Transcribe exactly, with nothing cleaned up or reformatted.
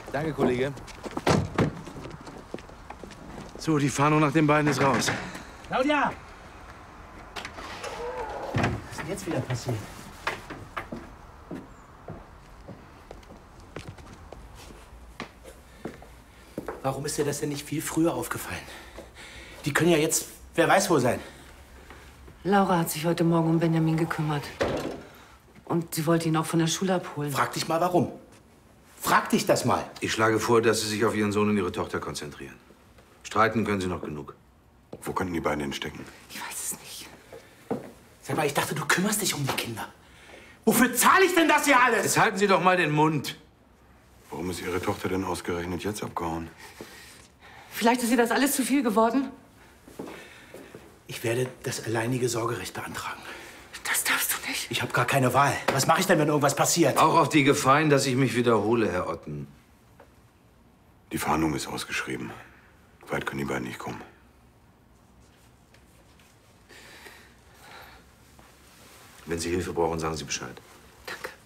Danke, Kollege. So, die Fahndung nach den beiden ist raus. Claudia! Was ist denn jetzt wieder passiert? Warum ist dir das denn nicht viel früher aufgefallen? Die können ja jetzt, wer weiß wo sein. Laura hat sich heute Morgen um Benjamin gekümmert. Und sie wollte ihn auch von der Schule abholen. Frag dich mal, warum. Frag dich das mal. Ich schlage vor, dass Sie sich auf Ihren Sohn und Ihre Tochter konzentrieren. Streiten können Sie noch genug. Wo könnten die beiden denn stecken? Ich weiß es nicht. Sag mal, ich dachte, du kümmerst dich um die Kinder. Wofür zahle ich denn das hier alles? Jetzt halten Sie doch mal den Mund. Warum ist Ihre Tochter denn ausgerechnet jetzt abgehauen? Vielleicht ist ihr das alles zu viel geworden? Ich werde das alleinige Sorgerecht beantragen. Das darfst du nicht. Ich habe gar keine Wahl. Was mache ich denn, wenn irgendwas passiert? Auch auf die Gefahr hin, dass ich mich wiederhole, Herr Otten. Die Fahndung ist ausgeschrieben. Weit können die beiden nicht kommen. Wenn Sie Hilfe brauchen, sagen Sie Bescheid.